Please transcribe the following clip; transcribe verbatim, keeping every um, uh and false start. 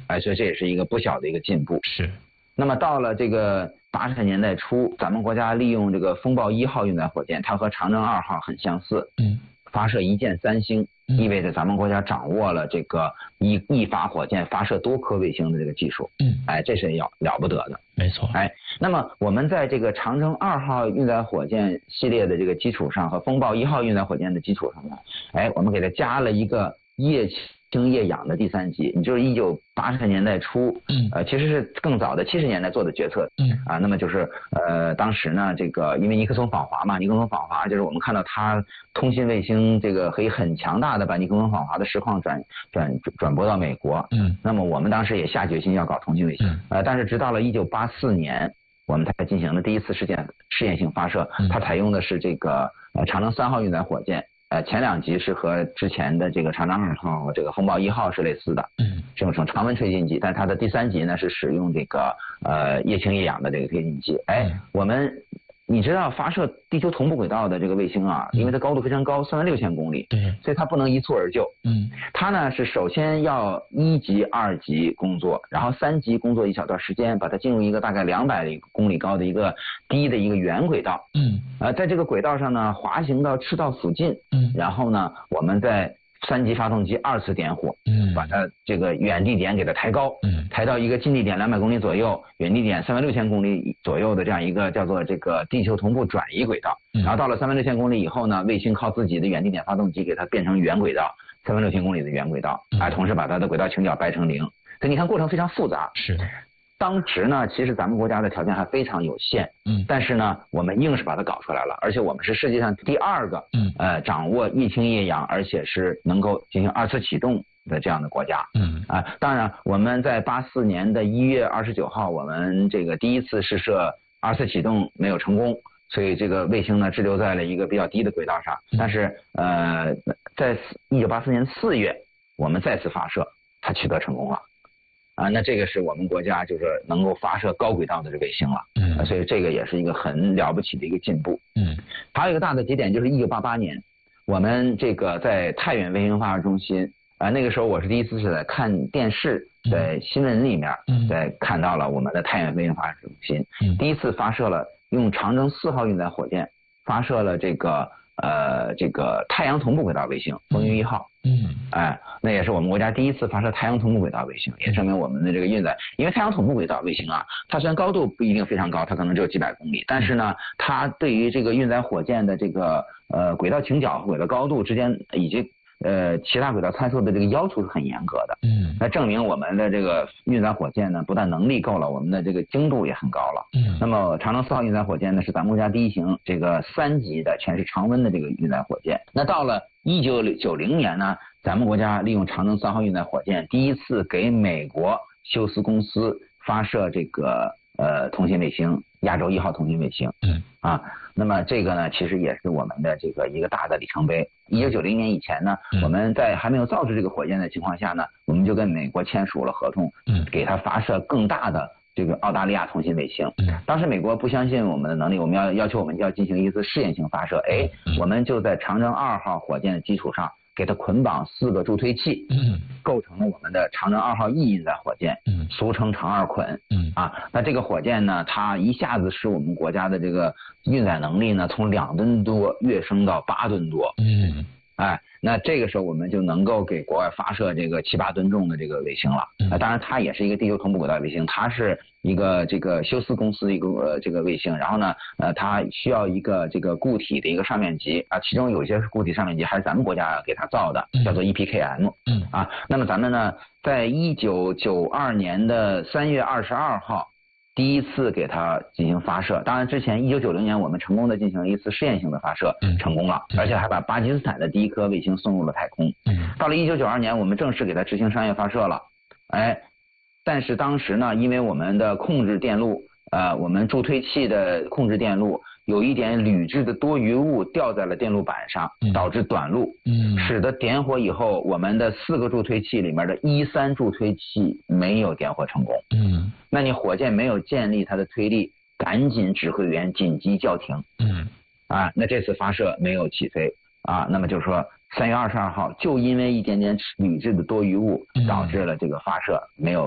哎，所以这也是一个不小的一个进步。 是。 那么到了这个八十年代初，咱们国家利用这个风暴一号运载火箭，它和长征二号很相似， 嗯， 发射一箭三星，意味着咱们国家掌握了这个一一发火箭发射多颗卫星的这个技术。 嗯， 哎，这是了了不得的。 没错。 哎，那么我们在这个长征二号运载火箭系列的这个基础上，和风暴一号运载火箭的基础上呢，哎，我们给它加了一个液氢液氧的第三级，你就是一九八十年代初， 嗯， 呃，其实是更早的七十年代做的决策， 嗯， 啊，那么就是呃，当时呢，这个因为尼克松访华嘛，尼克松访华就是我们看到他通信卫星这个可以很强大的把尼克松访华的实况转转转播到美国， 嗯， 那么我们当时也下决心要搞通信卫星， 嗯， 呃，但是直到了一九八四年，我们才进行了第一次试验试验性发射，它采用的是这个呃长征三号运载火箭。呃，前两级是和之前的这个长征二号和这个风暴一号是类似的， 嗯， 这种常温推进剂，但它的第三级呢是使用这个呃液氢液氧的这个推进剂。哎，我们你知道发射地球同步轨道的这个卫星啊，因为它高度非常高，三万六千公里， 对， 所以它不能一蹴而就。 嗯， 它呢是首先要一级、二级工作，然后三级工作一小段时间，把它进入一个大概两百公里高的一个低的一个圆轨道。 嗯， 呃，在这个轨道上呢，滑行到赤道附近。 嗯， 然后呢，我们在三级发动机二次点火， 嗯， 把它这个远地点给它抬高， 嗯， 抬到一个近地点两百公里左右，远地点三万六千公里左右的这样一个叫做这个地球同步转移轨道。 嗯， 然后到了三万六千公里以后呢，卫星靠自己的远地点发动机给它变成原轨道，三万六千公里的原轨道，啊、嗯，同时把它的轨道倾角掰成零。所以你看过程非常复杂。 是的。 当时呢，其实咱们国家的条件还非常有限， 嗯， 但是呢，我们硬是把它搞出来了，而且我们是世界上第二个， 嗯， 呃，掌握液氢液氧，而且是能够进行二次启动的这样的国家， 嗯， 啊，当然我们在八四年的一月二十九号，我们这个第一次试射二次启动没有成功，所以这个卫星呢滞留在了一个比较低的轨道上，但是呃，在一九八四年四月，我们再次发射，它取得成功了。啊，那这个是我们国家就是能够发射高轨道的这卫星了，嗯、啊，所以这个也是一个很了不起的一个进步， 嗯， 还有一个大的节点就是一九八八年，我们这个在太原卫星发射中心，啊，那个时候我是第一次是在看电视，在新闻里面，嗯，在看到了我们的太原卫星发射中心，嗯，第一次发射了用长征四号运载火箭发射了这个呃这个太阳同步轨道卫星风云一号。 嗯， 哎，那也是我们国家第一次发射太阳同步轨道卫星，也证明我们的这个运载，因为太阳同步轨道卫星啊，它虽然高度不一定非常高，它可能只有几百公里，但是呢，它对于这个运载火箭的这个呃轨道倾角和轨道高度之间以及呃其他轨道参数的这个要求是很严格的。嗯，那证明我们的这个运载火箭呢，不但能力够了，我们的这个精度也很高了。嗯，那么长征四号运载火箭呢，是咱们国家第一型这个三级的全是常温的这个运载火箭。那到了一九九零年呢，咱们国家利用长征三号运载火箭，第一次给美国休斯公司发射这个呃通信卫星亚洲一号通信卫星。嗯，啊，那么这个呢，其实也是我们的这个一个大的里程碑。一九九零年以前呢，我们在还没有造出这个火箭的情况下呢，我们就跟美国签署了合同，嗯，给它发射更大的这个澳大利亚通信卫星。当时美国不相信我们的能力，我们要要求我们要进行一次试验性发射。哎，我们就在长征二号火箭的基础上，给它捆绑四个助推器，嗯，构成了我们的长征二号 E 运载火箭，嗯，俗称长二捆，嗯啊，那这个火箭呢，它一下子使我们国家的这个运载能力呢，从两吨多跃升到八吨多，嗯。哎，那这个时候我们就能够给国外发射这个七八吨重的这个卫星了。那、嗯、当然，它也是一个地球同步轨道卫星，它是一个这个休斯公司的一个、呃、这个卫星。然后呢，呃，它需要一个这个固体的一个上面级啊，其中有一些固体上面级还是咱们国家给它造的，叫做 E P K M。嗯啊，那么咱们呢，在一九九二年的三月二十二号。第一次给它进行发射，当然之前一九九零年我们成功的进行了一次试验性的发射，嗯，成功了，而且还把巴基斯坦的第一颗卫星送入了太空。嗯，到了一九九二年，我们正式给它执行商业发射了，哎，但是当时呢，因为我们的控制电路，呃，我们助推器的控制电路有一点铝制的多余物掉在了电路板上，导致短路，嗯，使得点火以后，我们的四个助推器里面的一三助推器没有点火成功，嗯，那你火箭没有建立它的推力，赶紧指挥员紧急叫停，嗯，啊，那这次发射没有起飞啊，那么就是说三月二十二号就因为一点点铝制的多余物导致了这个发射没有